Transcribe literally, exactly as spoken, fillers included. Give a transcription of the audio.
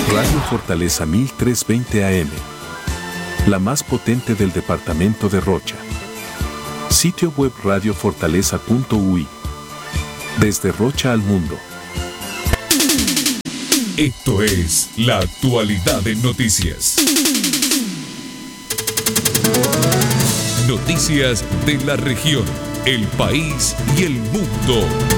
Radio Fortaleza mil trescientos veinte A M. La más potente del departamento de Rocha. Sitio web radio fortaleza punto u i. Desde Rocha al mundo. Esto es la actualidad en noticias. Noticias de la región, el país y el mundo.